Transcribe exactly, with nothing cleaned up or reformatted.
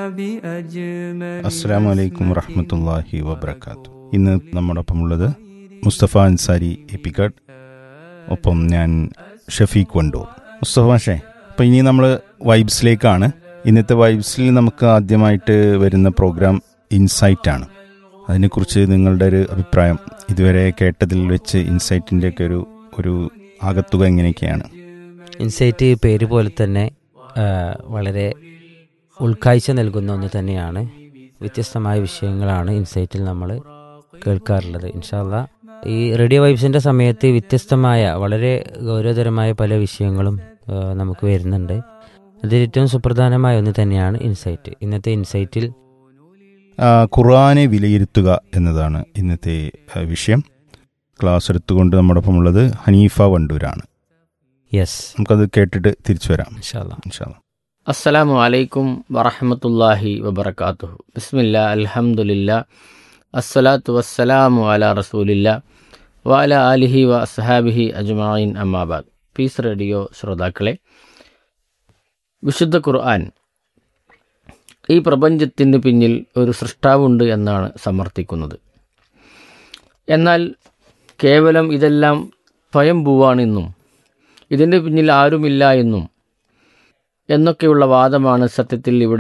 അസ്സലാമു അലൈക്കും വറഹ്മത്തുള്ളാഹി വബറകാതുഹു. ഇന്ന് നമ്മോടൊപ്പമുള്ളത് മുസ്തഫ അൻസാരി എപ്പിക്കാട്, ഒപ്പം ഞാൻ ഷഫീഖ് വണ്ടൂർ. മുസ്തഫ ഷേ, അപ്പം ഇനി നമ്മൾ വൈബ്സിലേക്കാണ്. ഇന്നത്തെ വൈബ്സിൽ നമുക്ക് ആദ്യമായിട്ട് വരുന്ന പ്രോഗ്രാം ഇൻസൈറ്റ് ആണ്. അതിനെക്കുറിച്ച് നിങ്ങളുടെ ഒരു അഭിപ്രായം, ഇതുവരെ കേട്ടതിൽ വെച്ച് ഇൻസൈറ്റിൻ്റെ ഒക്കെ ഒരു ഒരു ആകത്തുക എങ്ങനെയൊക്കെയാണ്? ഇൻസൈറ്റ് പേര് പോലെ തന്നെ വളരെ ഉൾക്കാഴ്ച നൽകുന്ന ഒന്ന് തന്നെയാണ്. വ്യത്യസ്തമായ വിഷയങ്ങളാണ് ഇൻസൈറ്റിൽ നമ്മൾ കേൾക്കാറുള്ളത്. ഇൻഷാ അല്ലാ ഈ റേഡിയോ വൈബ്സിൻ്റെ സമയത്ത് വ്യത്യസ്തമായ വളരെ ഗൗരവതരമായ പല വിഷയങ്ങളും നമുക്ക് വരുന്നുണ്ട്. അതിൽ ഏറ്റവും സുപ്രധാനമായ ഒന്ന് തന്നെയാണ് ഇൻസൈറ്റ്. ഇന്നത്തെ ഇൻസൈറ്റിൽ ഖുർആനെ വിലയിരുത്തുക എന്നതാണ് ഇന്നത്തെ വിഷയം. ക്ലാസ് എടുത്തുകൊണ്ട് നമ്മോടൊപ്പമുള്ളത് ഹനീഫ വണ്ടൂരാണ്. യെസ്, നമുക്കത് കേട്ടിട്ട് തിരിച്ചു വരാം ഇൻഷാ അല്ലാ. ഇൻഷാ അല്ലാ. അസ്സലാമു അലൈക്കും വറഹ്മത്തുള്ളാഹി വബറകാതുഹു. ബിസ്മില്ലാ, അൽഹംദുലില്ലാ, അസ്സലാത്തു വസ്സലാമു അലാ റസൂലില്ലാ വഅലാ ആലിഹി വ അസ്ഹാബിഹി അജ്മഈൻ, അമ്മാബാദ്. പീസ് റേഡിയോ ശ്രോതാക്കളെ, വിശുദ്ധ ഖുർആൻ ഈ പ്രപഞ്ചത്തിന് പിന്നിൽ ഒരു സൃഷ്ടാവുണ്ട് എന്നാണ് സമർത്ഥിക്കുന്നത്. എന്നാൽ കേവലം ഇതെല്ലാം സ്വയംഭൂവാണെന്നും ഇതിൻ്റെ പിന്നിൽ ആരുമില്ല എന്നും എന്നൊക്കെയുള്ള വാദമാണ് സത്യത്തിൽ ഇവിടെ